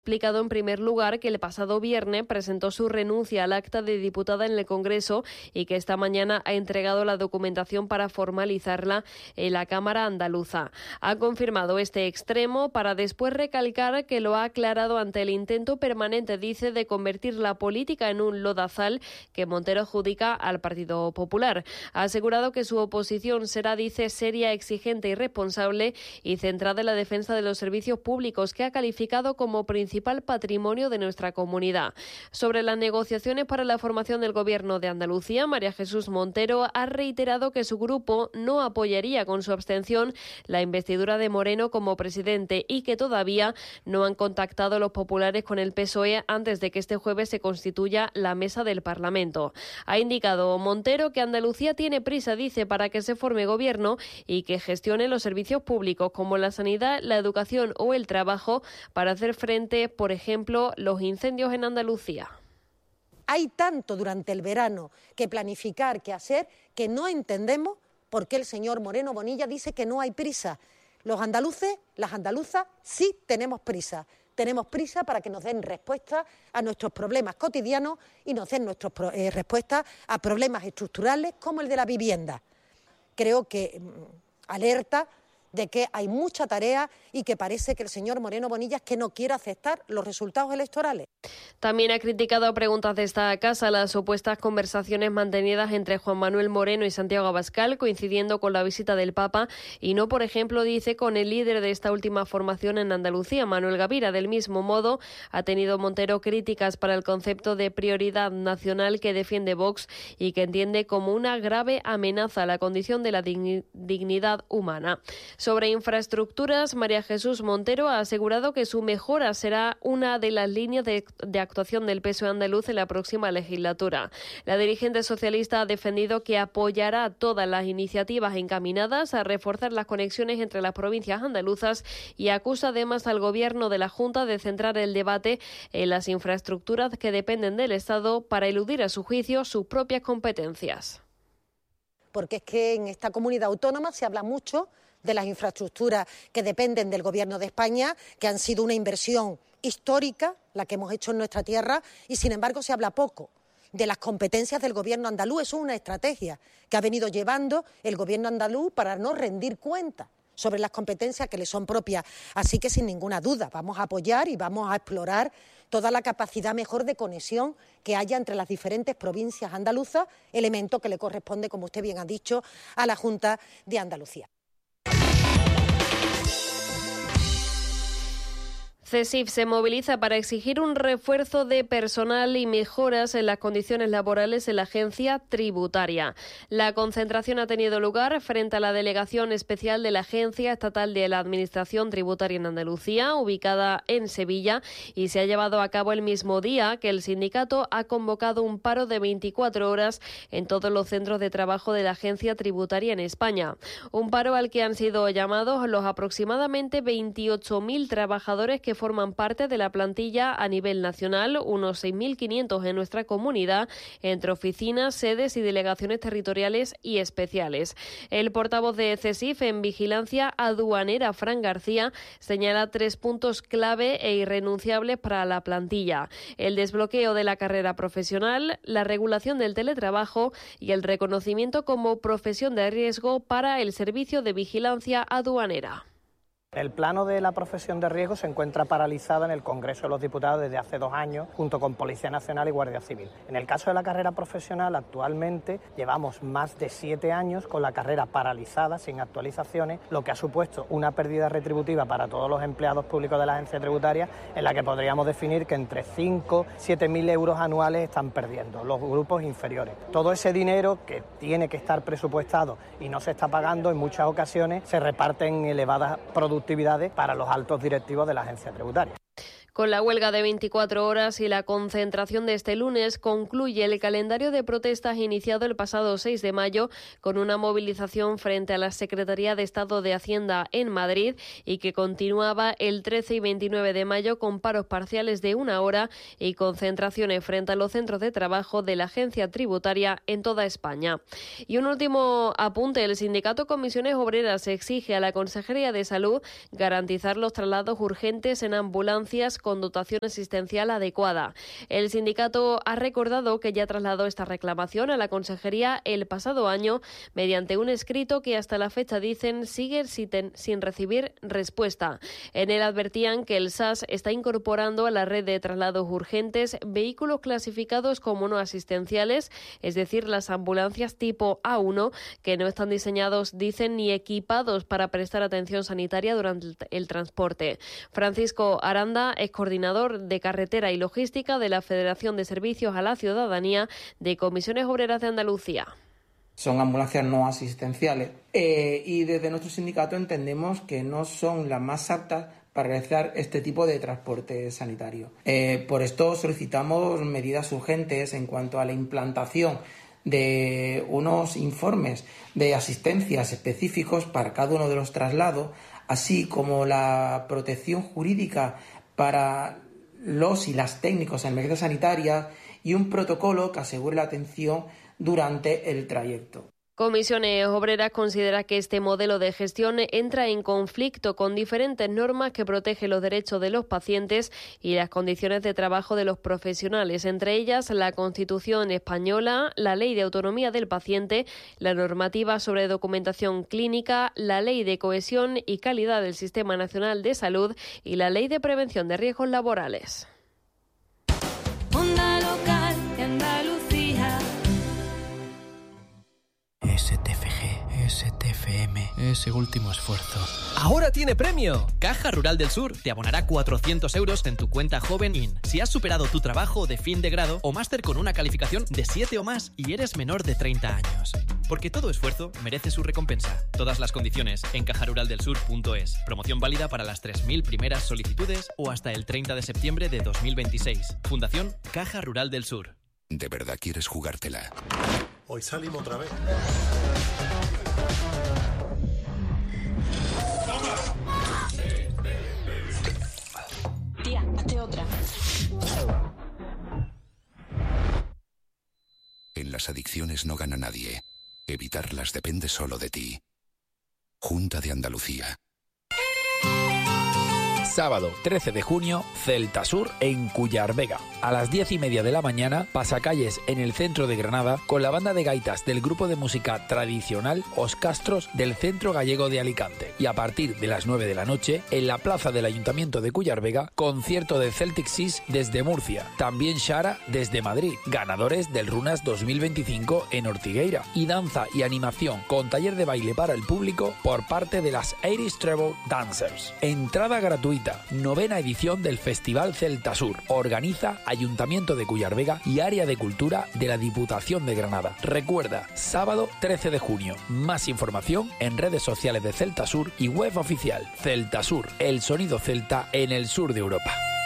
explicado en primer lugar que el pasado viernes presentó su renuncia al acta de diputada en el Congreso y que esta mañana ha entregado la documentación para formalizarla en la Cámara andaluza. Ha confirmado este extremo para después recalcar que lo ha aclarado ante el intento permanente, dice, de convertir la política en un lodazal que Montero adjudica al Partido Popular. Ha asegurado que su oposición será, dice, seria, exigente y responsable y centrada en la defensa de los servicios públicos, que ha calificado como principal patrimonio de nuestra comunidad. Sobre las negociaciones para la formación del Gobierno de Andalucía, María Jesús Montero ha reiterado que su grupo no apoyaría con su abstención la investidura de Moreno como presidente y que todavía no han contactado los populares con el PSOE antes de que este jueves se constituya la mesa del Parlamento. Ha indicado Montero que Andalucía tiene prisa, dice, para que se forme gobierno y que gestione los servicios públicos como la sanidad, la educación o el trabajo para hacer frente, por ejemplo, los incendios en Andalucía. Hay tanto durante el verano que planificar, que hacer, que no entendemos por qué el señor Moreno Bonilla dice que no hay prisa. Los andaluces, las andaluzas, sí tenemos prisa. Tenemos prisa para que nos den respuesta a nuestros problemas cotidianos y nos den respuestas a problemas estructurales como el de la vivienda. Creo que alerta de que hay mucha tarea y que parece que el señor Moreno Bonilla es que no quiere aceptar los resultados electorales. También ha criticado a preguntas de esta casa las supuestas conversaciones mantenidas entre Juan Manuel Moreno y Santiago Abascal, coincidiendo con la visita del Papa, y no, por ejemplo, dice, con el líder de esta última formación en Andalucía, Manuel Gavira. Del mismo modo, ha tenido Montero críticas para el concepto de prioridad nacional que defiende Vox y que entiende como una grave amenaza a la condición de la dignidad humana. Sobre infraestructuras, María Jesús Montero ha asegurado que su mejora será una de las líneas de actuación del PSOE andaluz en la próxima legislatura. La dirigente socialista ha defendido que apoyará todas las iniciativas encaminadas a reforzar las conexiones entre las provincias andaluzas y acusa además al Gobierno de la Junta de centrar el debate en las infraestructuras que dependen del Estado para eludir, a su juicio, sus propias competencias. Porque es que en esta comunidad autónoma se habla mucho de las infraestructuras que dependen del Gobierno de España, que han sido una inversión histórica, la que hemos hecho en nuestra tierra, y sin embargo se habla poco de las competencias del Gobierno andaluz. Eso es una estrategia que ha venido llevando el Gobierno andaluz para no rendir cuentas sobre las competencias que le son propias. Así que, sin ninguna duda, vamos a apoyar y vamos a explorar toda la capacidad mejor de conexión que haya entre las diferentes provincias andaluzas, elemento que le corresponde, como usted bien ha dicho, a la Junta de Andalucía. CESIF se moviliza para exigir un refuerzo de personal y mejoras en las condiciones laborales en la agencia tributaria. La concentración ha tenido lugar frente a la Delegación Especial de la Agencia Estatal de la Administración Tributaria en Andalucía, ubicada en Sevilla, y se ha llevado a cabo el mismo día que el sindicato ha convocado un paro de 24 horas en todos los centros de trabajo de la agencia tributaria en España. Un paro al que han sido llamados los aproximadamente 28.000 trabajadores que forman parte de la plantilla a nivel nacional, unos 6.500 en nuestra comunidad, entre oficinas, sedes y delegaciones territoriales y especiales. El portavoz de CESIF en Vigilancia Aduanera, Fran García, señala 3 puntos clave e irrenunciables para la plantilla: el desbloqueo de la carrera profesional, la regulación del teletrabajo y el reconocimiento como profesión de riesgo para el servicio de vigilancia aduanera. El plano de la profesión de riesgo se encuentra paralizado en el Congreso de los Diputados desde hace 2 años, junto con Policía Nacional y Guardia Civil. En el caso de la carrera profesional, actualmente llevamos más de 7 años con la carrera paralizada, sin actualizaciones, lo que ha supuesto una pérdida retributiva para todos los empleados públicos de la agencia tributaria, en la que podríamos definir que entre 5 y 7.000 euros anuales están perdiendo los grupos inferiores. Todo ese dinero que tiene que estar presupuestado y no se está pagando, en muchas ocasiones se reparte en elevadas productividades para los altos directivos de la agencia tributaria. Con la huelga de 24 horas y la concentración de este lunes, concluye el calendario de protestas iniciado el pasado 6 de mayo con una movilización frente a la Secretaría de Estado de Hacienda en Madrid y que continuaba el 13 y 29 de mayo con paros parciales de 1 hora y concentraciones frente a los centros de trabajo de la agencia tributaria en toda España. Y un último apunte: el sindicato Comisiones Obreras exige a la Consejería de Salud garantizar los traslados urgentes en ambulancias con dotación asistencial adecuada. El sindicato ha recordado que ya trasladó esta reclamación a la Consejería el pasado año mediante un escrito que hasta la fecha, dicen, sigue sin recibir respuesta. En él advertían que el SAS está incorporando a la red de traslados urgentes vehículos clasificados como no asistenciales, es decir, las ambulancias tipo A1, que no están diseñados, dicen, ni equipados para prestar atención sanitaria durante el transporte. Francisco Aranda es coordinador de carretera y logística de la Federación de Servicios a la Ciudadanía de Comisiones Obreras de Andalucía. Son ambulancias no asistenciales y desde nuestro sindicato entendemos que no son las más aptas para realizar este tipo de transporte sanitario. Por esto solicitamos medidas urgentes en cuanto a la implantación de unos informes de asistencias específicos para cada uno de los traslados, así como la protección jurídica para los y las técnicos en emergencias sanitarias y un protocolo que asegure la atención durante el trayecto. Comisiones Obreras considera que este modelo de gestión entra en conflicto con diferentes normas que protegen los derechos de los pacientes y las condiciones de trabajo de los profesionales, entre ellas la Constitución española, la Ley de Autonomía del Paciente, la normativa sobre documentación clínica, la Ley de Cohesión y Calidad del Sistema Nacional de Salud y la Ley de Prevención de Riesgos Laborales. Onda local de Andalucía. STFG, STFM, ese último esfuerzo. ¡Ahora tiene premio! Caja Rural del Sur te abonará 400 euros en tu cuenta Joven IN si has superado tu trabajo de fin de grado o máster con una calificación de 7 o más y eres menor de 30 años. Porque todo esfuerzo merece su recompensa. Todas las condiciones en cajaruraldelsur.es. Promoción válida para las 3.000 primeras solicitudes o hasta el 30 de septiembre de 2026. Fundación Caja Rural del Sur. ¿De verdad quieres jugártela? Hoy salimos otra vez. Tía, hazte otra. En las adicciones no gana nadie. Evitarlas depende solo de ti. Junta de Andalucía. Sábado 13 de junio, Celta Sur en Cuyarvega. A las 10:30 de la mañana, pasacalles en el centro de Granada con la banda de gaitas del grupo de música tradicional Os Castros del Centro Gallego de Alicante. Y a partir de las 9 de la noche, en la plaza del Ayuntamiento de Cuyarvega, concierto de Celtic Seas desde Murcia. También Shara desde Madrid, ganadores del Runas 2025 en Ortigueira. Y danza y animación con taller de baile para el público por parte de las Irish Treble Dancers. Entrada gratuita. 9ª edición del Festival Celta Sur. Organiza Ayuntamiento de Cuyarvega y Área de Cultura de la Diputación de Granada. Recuerda, sábado 13 de junio. Más información en redes sociales de Celta Sur y web oficial. Celta Sur, el sonido celta en el sur de Europa.